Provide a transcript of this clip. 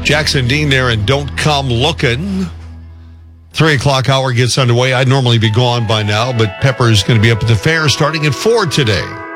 Jackson Dean there, and Don't Come Looking. 3 o'clock hour gets underway. I'd normally be gone by now, but Pepper's going to be up at the fair starting at 4 today.